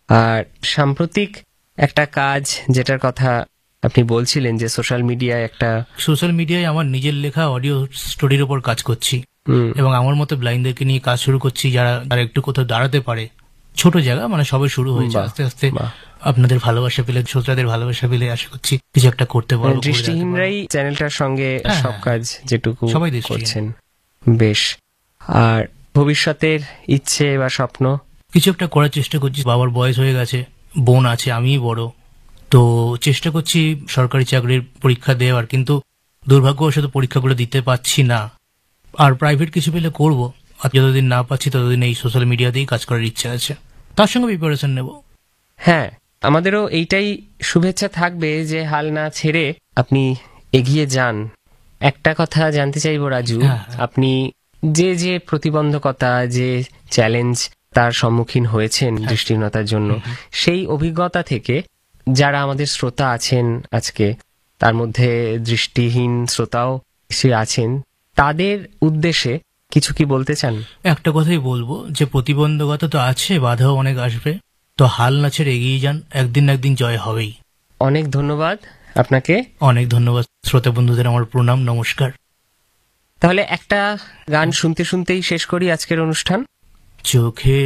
আর সাম্প্রতিক একটা কাজ যেটার কথা আপনি বলছিলেন যে সোশ্যাল মিডিয়ায় আমার নিজের লেখা অডিও স্টোরির উপর কাজ করছি এবং আমার মতো ব্লাইন্ডদেরকে নিয়ে কাজ শুরু করছি, যারা একটু কোথাও দাঁড়াতে পারে। ছোট জায়গা, মানে সবে শুরু হয়েছে, আস্তে আস্তে আপনাদের ভালোবাসা পেলে, শ্রোতাদের ভালোবাসা পেলে আশা করছি কিছু একটা করতে পারবো। দৃষ্টিহীনরাই চ্যানেলটার সঙ্গে সব কাজ যেটুকু সবাই করছেন। বেশ। আর ভবিষ্যতের ইচ্ছে বা স্বপ্ন? কিছু একটা করার চেষ্টা করছি। বাবার বয়স হয়ে গেছে, বোন আছে, আমিই বড়, তো চেষ্টা করছি সরকারি চাকরির পরীক্ষা দেওয়ার, কিন্তু দুর্ভাগ্যবশত পরীক্ষাগুলো দিতে পারছি না। আর প্রাইভেট কিছু পেলে করব, আর যতদিন না পাচ্ছি ততদিন এই সোশ্যাল মিডিয়াতেই কাজ করার ইচ্ছা আছে, তার সঙ্গে প্রিপারেশন নেব। হ্যাঁ, আমাদেরও এইটাই শুভেচ্ছা থাকবে যে হাল না ছেড়ে আপনি এগিয়ে যান। একটা কথা জানতে চাইবো রাজু, আপনি যে যে প্রতিবন্ধকতা, যে চ্যালেঞ্জ তার সম্মুখীন হয়েছেন দৃষ্টিহীনতার জন্য, সেই অভিজ্ঞতা থেকে যারা আমাদের শ্রোতা আছেন আজকে, তার মধ্যে দৃষ্টিহীন শ্রোতাও সে আছেন, তাদের উদ্দেশ্যে কিছু কি বলতে চান? একটা কথাই বলবো যে প্রতিবন্ধকতা তো আছে, বাধাও অনেক আসবে, তো হাল না ছেড়ে এগিয়ে যান, একদিন না একদিন জয় হবেই। অনেক ধন্যবাদ আপনাকে। অনেক ধন্যবাদ শ্রোতা বন্ধুদের, আমার প্রণাম, নমস্কার। তাহলে একটা গান শুনতে শুনতেই শেষ করি আজকের অনুষ্ঠান। চোখে